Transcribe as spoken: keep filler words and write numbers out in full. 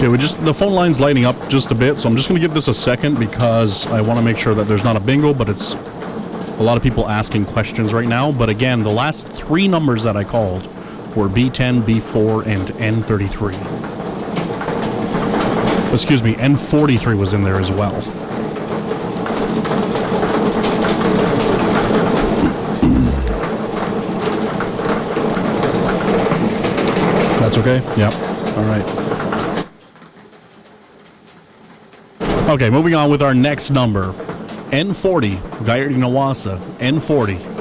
Okay, we just the phone line's lighting up just a bit, so I'm just going to give this a second because I want to make sure that there's not a bingo, but it's a lot of people asking questions right now. But again, the last three numbers that I called were B ten, B four, and N thirty-three. Excuse me, N forty-three was in there as well. That's okay? Yep. All right. Okay, moving on with our next number. N forty, Guyardi Nawasa, N forty.